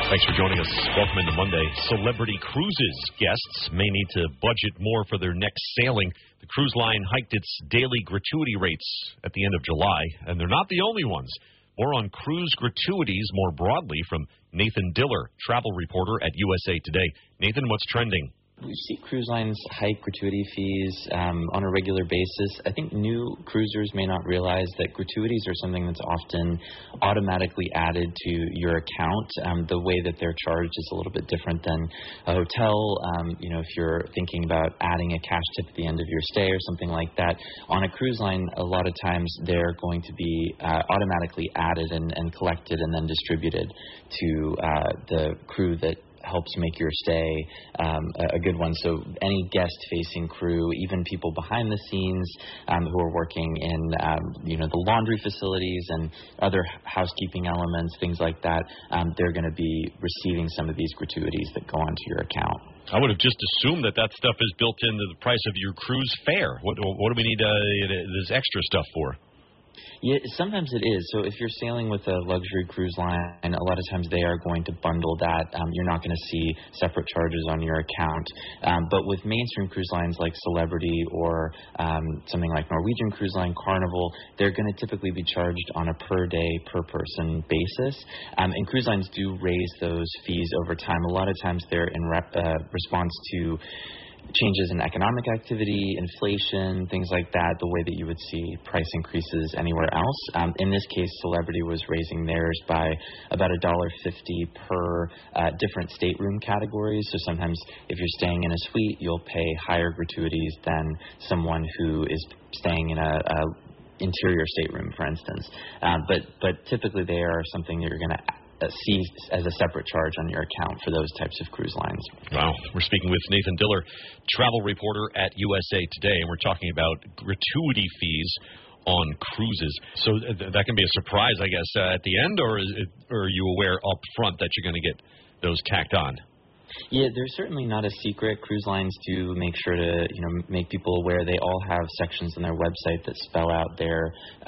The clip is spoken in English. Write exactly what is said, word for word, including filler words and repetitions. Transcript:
Thanks for joining us. Welcome into Monday. Celebrity Cruises guests may need to budget more for their next sailing. The cruise line hiked its daily gratuity rates at the end of July, and they're not the only ones. More on cruise gratuities more broadly from Nathan Diller, travel reporter at U S A Today. Nathan, what's trending? We see cruise lines hike gratuity fees um, on a regular basis. I think new cruisers may not realize that gratuities are something that's often automatically added to your account. Um, the way that they're charged is a little bit different than a hotel. Um, you know, if you're thinking about adding a cash tip at the end of your stay or something like that, on a cruise line, a lot of times they're going to be uh, automatically added and, and collected and then distributed to uh, the crew that helps make your stay um, a, a good one. So any guest-facing crew, even people behind the scenes um, who are working in, um, you know, the laundry facilities and other housekeeping elements, things like that, um, they're going to be receiving some of these gratuities that go onto your account. I would have just assumed that that stuff is built into the price of your cruise fare. What, what do we need uh, this extra stuff for? Yeah, sometimes it is. So if you're sailing with a luxury cruise line, a lot of times they are going to bundle that. Um, you're not going to see separate charges on your account. Um, but with mainstream cruise lines like Celebrity or um, something like Norwegian Cruise Line, Carnival, they're going to typically be charged on a per day, per person basis. Um, and cruise lines do raise those fees over time. A lot of times they're in rep, uh, response to changes in economic activity, inflation, things like that, the way that you would see price increases anywhere else. Um, in this case, Celebrity was raising theirs by about one dollar fifty per uh, different stateroom categories. So sometimes if you're staying in a suite, you'll pay higher gratuities than someone who is staying in a, a interior stateroom, for instance. Um, but, but typically they are something that you're going to Uh, see as a separate charge on your account for those types of cruise lines. Wow. We're speaking with Nathan Diller, travel reporter at U S A Today, and we're talking about gratuity fees on cruises. So th- that can be a surprise, I guess, uh, at the end, or, is it, or are you aware up front that you're going to get those tacked on? Yeah, they're certainly not a secret. Cruise lines do make sure to, you know, make people aware. They all have sections on their website that spell out their